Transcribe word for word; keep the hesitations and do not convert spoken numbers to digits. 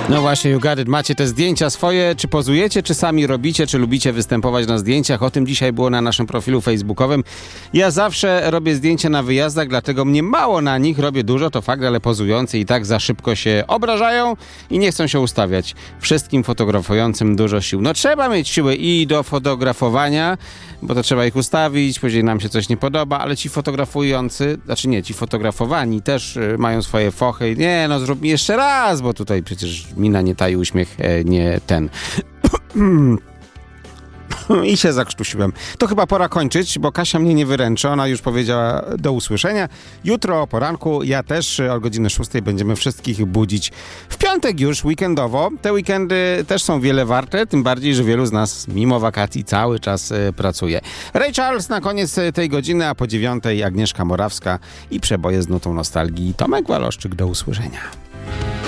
No właśnie, you got it. Macie te zdjęcia swoje, czy pozujecie, czy sami robicie, czy lubicie występować na zdjęciach? O tym dzisiaj było na naszym profilu facebookowym. Ja zawsze robię zdjęcia na wyjazdach, dlatego mnie mało na nich, robię dużo, to fakt, ale pozujący i tak za szybko się obrażają i nie chcą się ustawiać. Wszystkim fotografującym dużo sił. No trzeba mieć siły i do fotografowania, bo to trzeba ich ustawić, później nam się coś nie podoba, ale ci fotografujący, znaczy nie, ci fotografowani też y, mają swoje fochy. Nie, no zrób mi jeszcze raz, bo tutaj przecież mina nie taji, uśmiech e, nie ten. I się zakrztusiłem. To chyba pora kończyć, bo Kasia mnie nie wyręczy. Ona już powiedziała do usłyszenia. Jutro o poranku, ja też o godzinie szóstej będziemy wszystkich budzić. W piątek już, weekendowo. Te weekendy też są wiele warte, tym bardziej, że wielu z nas mimo wakacji cały czas y, pracuje. Ray Charles na koniec tej godziny, a po dziewiątej Agnieszka Morawska i przeboje z nutą nostalgii. Tomek Waloszczyk, do usłyszenia.